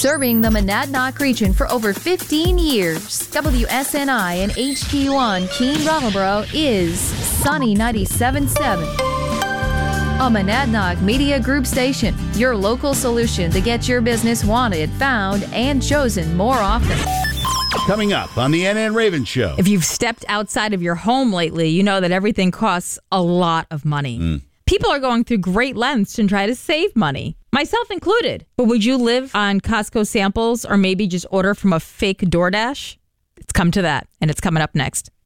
Serving the Monadnock region for over 15 years, WSNI and HD1 Keene Brattleboro is Sunny 97.7. A Monadnock Media Group station, your local solution to get your business wanted, found, and chosen more often. Coming up on the NN Raven Show. If you've stepped outside of your home lately, you know that everything costs a lot of money. People are going through great lengths to try to save money, myself included. But would you live on Costco samples or maybe just order from a fake DoorDash? It's come to that, and it's coming up next.